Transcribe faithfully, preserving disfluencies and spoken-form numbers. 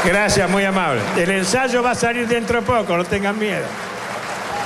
Gracias, muy amable. El ensayo va a salir dentro de poco, no tengan miedo.